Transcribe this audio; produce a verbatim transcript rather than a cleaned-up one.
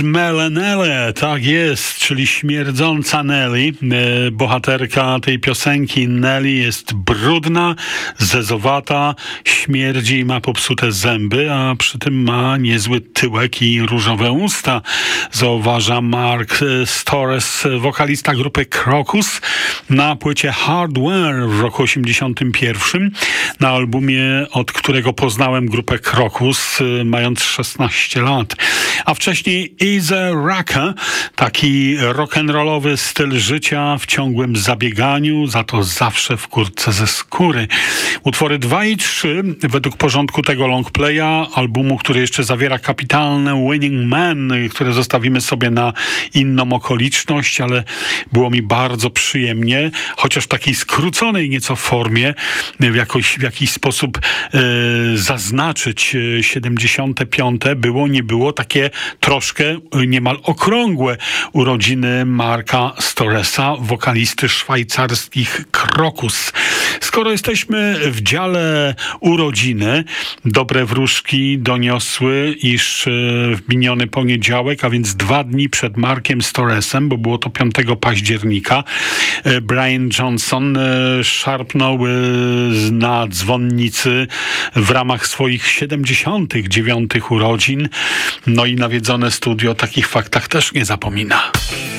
Smell Nelly, tak jest, czyli śmierdząca Nelly. Bohaterka tej piosenki Nelly jest brudna, zezowata, śmierdzi i ma popsute zęby, a przy tym ma niezły tyłek i różowe usta, zauważa Mark Stores, wokalista grupy Krokus, na płycie Hardware w roku osiemdziesiątym pierwszym, na albumie, od którego poznałem grupę Krokus, mając szesnaście lat. A wcześniej Easy Rocker, taki rock'n'rollowy styl życia w ciągłym zabieganiu, za to zawsze w kurtce ze skóry. Utwory dwa i trzy, według porządku tego longplaya, albumu, który jeszcze zawiera kapitalne Winning Man, które zostawimy sobie na inną okoliczność, ale było mi bardzo przyjemnie, chociaż w takiej skróconej nieco formie, w, jakoś, w jakiś sposób e, zaznaczyć siedemdziesiąte piąte było, nie było takie troszkę niemal okrągłe urodziny Marka Storesa, wokalisty szwajcarskich Krokus. Skoro jesteśmy w dziale urodziny, dobre wróżki doniosły, iż w miniony poniedziałek, a więc dwa dni przed Markiem Storesem, bo było to piątego października, Brian Johnson szarpnął na dzwonnicy w ramach swoich siedemdziesiątych dziewiątych urodzin. No i nawiedzone studio o takich faktach też nie zapomina.